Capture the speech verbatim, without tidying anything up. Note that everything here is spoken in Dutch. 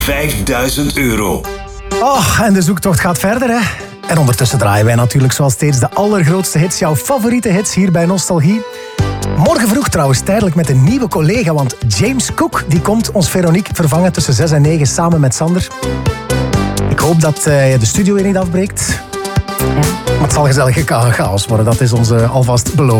vijfduizend euro. Oh, en de zoektocht gaat verder, hè. En ondertussen draaien wij natuurlijk zoals steeds de allergrootste hits, jouw favoriete hits hier bij Nostalgie. Morgen vroeg trouwens tijdelijk met een nieuwe collega, want James Cook die komt ons Veronique vervangen tussen zes en negen samen met Sander. Ik hoop dat uh, de studio hier niet afbreekt. Ja. Maar het zal gezellige chaos worden, dat is onze alvast beloofd.